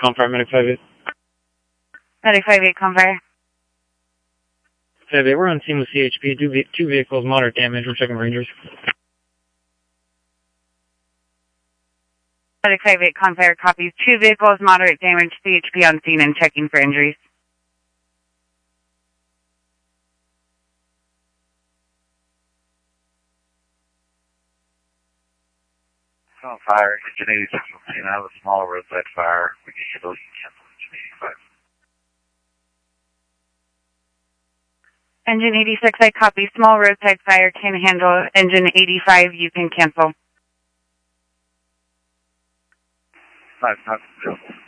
Confire, Medic 5-8. Medic 5-8, Confire. 5-8, we're on scene with CHP. Two vehicles, moderate damage. We're checking Rangers. Medic 5-8, Confire, copies. Two vehicles, moderate damage. CHP on scene and checking for injuries. On fire, engine 86 on scene. I have a small roadside fire. We can handle it. You can cancel engine 85. Engine 86, I copy. Small roadside fire can handle. Engine 85, you can cancel. 5-5.